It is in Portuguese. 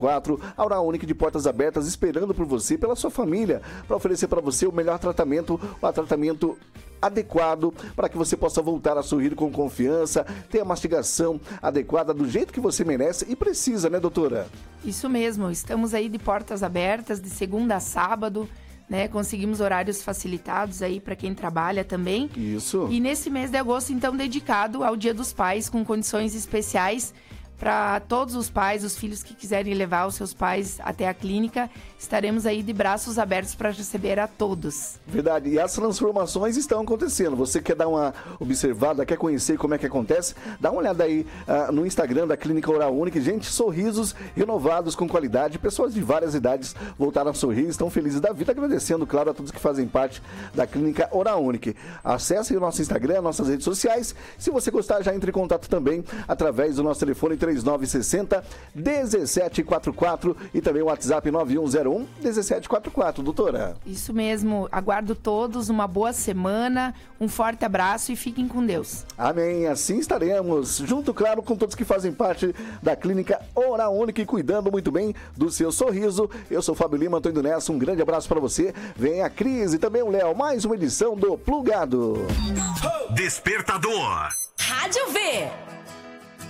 A Oral Unique de portas abertas esperando por você, pela sua família, para oferecer para você o melhor tratamento, um tratamento adequado para que você possa voltar a sorrir com confiança, ter a mastigação adequada do jeito que você merece e precisa, né, doutora? Isso mesmo, estamos aí de portas abertas de segunda a sábado, né? Conseguimos horários facilitados aí para quem trabalha também. Isso. E nesse mês de agosto, então, dedicado ao Dia dos Pais, com condições especiais para todos os pais, os filhos que quiserem levar os seus pais até a clínica, estaremos aí de braços abertos para receber a todos. Verdade, e as transformações estão acontecendo. Você quer dar uma observada, quer conhecer como é que acontece? Dá uma olhada aí no Instagram da Clínica Oral Unique. Gente, sorrisos renovados com qualidade. Pessoas de várias idades voltaram a sorrir, estão felizes da vida, agradecendo, claro, a todos que fazem parte da Clínica Oral Unique. Acesse o nosso Instagram, nossas redes sociais. Se você gostar, já entre em contato também através do nosso telefone 3960-1744 e também o WhatsApp 9101-1744, doutora. Isso mesmo, aguardo todos, uma boa semana, um forte abraço e fiquem com Deus. Amém, assim estaremos, junto, claro, com todos que fazem parte da Clínica Oral Unique, cuidando muito bem do seu sorriso. Eu sou o Fábio Lima, tô indo nessa, um grande abraço para você. Vem a Cris e também o Léo, mais uma edição do Plugado. Despertador. Rádio V.